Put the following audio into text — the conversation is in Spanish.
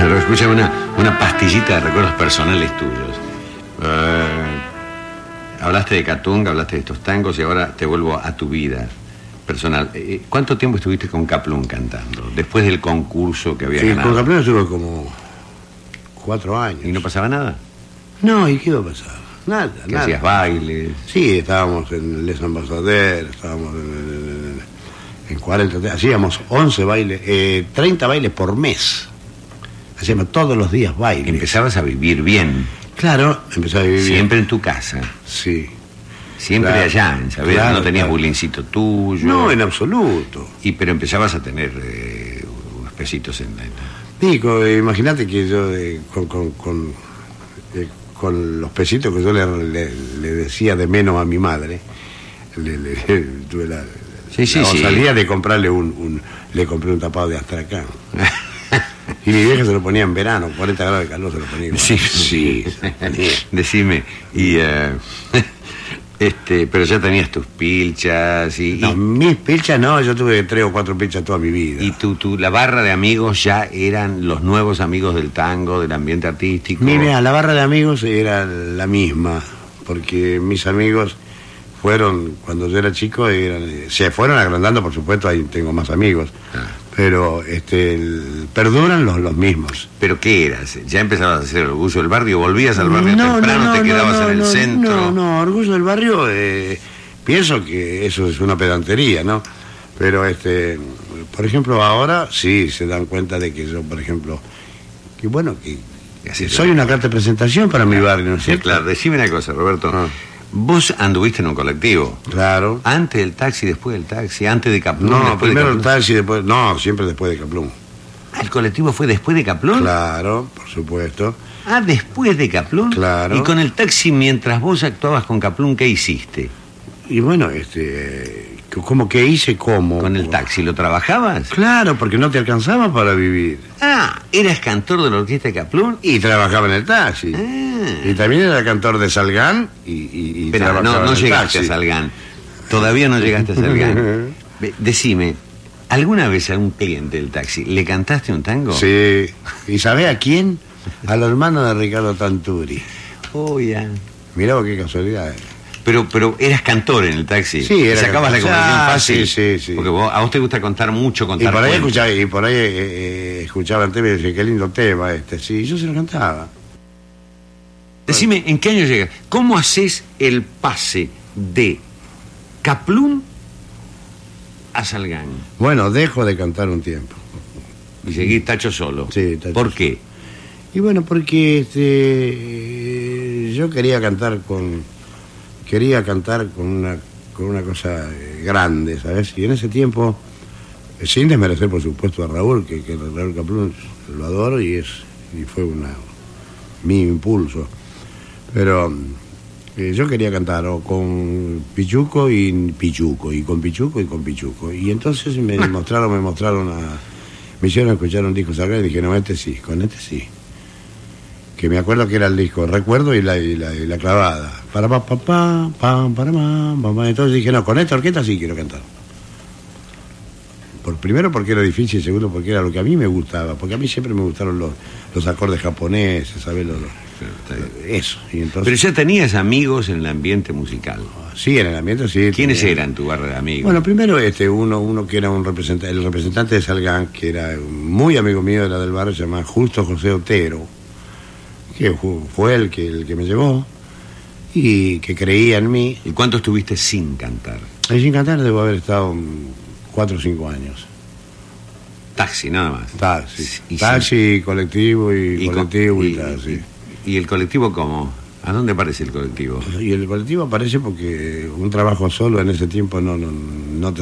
Claro, escucha una pastillita de recuerdos personales tuyos. Hablaste de Catunga, hablaste de estos tangos y ahora te vuelvo a tu vida personal. ¿Cuánto tiempo estuviste con Kaplún cantando? Después del concurso que había ganado. Con Kaplún estuve como 4 años. ¿Y no pasaba nada? No, ¿y qué iba a pasar? Nada, ¿Que nada. hacías bailes? Sí, estábamos en Les Ambassadeurs, estábamos en 40, hacíamos 11 bailes, 30 bailes por mes. Hacíamos todos los días bailes. Empezabas a vivir bien. Claro, empecé a vivir Siempre en tu casa. Sí. Siempre Claro, allá, en Saavedra. claro, No tenías claro. bulincito tuyo. No, en absoluto. Pero empezabas a tener unos pesitos en la... Sí, imagínate que yo con los pesitos que yo le decía de menos a mi madre, tuve la osadía de comprarle le compré un tapado de Astracán. Y mi vieja se lo ponía en verano, 40 grados de calor se lo ponía. Sí. Decime, pero ya tenías tus pilchas No, mis pilchas no, yo tuve 3 o 4 pilchas toda mi vida. Y la barra de amigos ya eran los nuevos amigos del tango, del ambiente artístico. Mira, la barra de amigos era la misma, porque mis amigos fueron, cuando yo era chico, se fueron agrandando, por supuesto, ahí tengo más amigos. Pero perduran los mismos. ¿Pero qué eras? ¿Ya empezabas a hacer Orgullo del Barrio? ¿Volvías al barrio temprano? ¿Te quedabas en el centro? No, Orgullo del Barrio, pienso que eso es una pedantería, ¿no? Pero, por ejemplo, ahora sí se dan cuenta de que yo, por ejemplo, que soy una carta de presentación para mi barrio, ¿no es cierto? Claro, decime una cosa, Roberto. Vos anduviste en un colectivo. Claro. Antes del taxi, después del taxi, antes de Kaplún. No, primero el taxi, después. No, siempre después de Kaplún. ¿El colectivo fue después de Kaplún? Claro, por supuesto. Después de Kaplún. Claro. Y con el taxi, mientras vos actuabas con Kaplún, ¿qué hiciste? Y bueno, ¿cómo que hice? ¿Cómo? ¿Con el taxi lo trabajabas? Claro, porque no te alcanzaba para vivir. ¿Eras cantor de la orquesta de Kaplún? Y trabajaba en el taxi. Y también era cantor de Salgán Pero no llegaste a Salgán. Todavía no llegaste a Salgán. Decime, ¿alguna vez a un cliente del taxi le cantaste un tango? Sí. ¿Y sabés a quién? A la hermana de Ricardo Tanturi. Ya. Mirá vos qué casualidad. Pero eras cantor en el taxi. Sí, era. Sacabas la conversación fácil. Sí. Porque a vos te gusta contar mucho, Y por ahí escuchaba el tema y decía, qué lindo tema Sí, yo se lo cantaba. Decime, ¿en qué año llegas? ¿Cómo haces el pase de Kaplún a Salgán? Bueno, dejo de cantar un tiempo. Y seguís Tacho solo. Sí, Tacho. ¿Por qué? Y bueno, porque yo quería cantar con una cosa grande, ¿sabes? Y en ese tiempo, sin desmerecer por supuesto a Raúl, que Raúl Kaplún lo adoro y fue mi impulso. Pero yo quería cantar o con Pichuco y con Pichuco. Y entonces me hicieron escuchar un disco Salgán y dije, no, con este sí. Que me acuerdo que era el disco Recuerdo y la clavada. Entonces dije, no, con esta orquesta sí quiero cantar. Primero porque era difícil y segundo porque era lo que a mí me gustaba. Porque a mí siempre me gustaron los acordes japoneses, ¿sabes? Eso. Y entonces, pero ya tenías amigos en el ambiente musical. Sí, en el ambiente sí. ¿Quiénes eran tu barra de amigos? Bueno, primero uno que era el representante de Salgán, que era muy amigo mío de la del barrio, se llama Justo José Otero, que fue el que me llevó y que creía en mí. ¿Y cuánto estuviste sin cantar? Sin cantar debo haber estado 4 o 5 años. Taxi, nada más. Taxi, colectivo y taxi. ¿Y el colectivo cómo? ¿A dónde aparece el colectivo? Y el colectivo aparece porque un trabajo solo en ese tiempo no te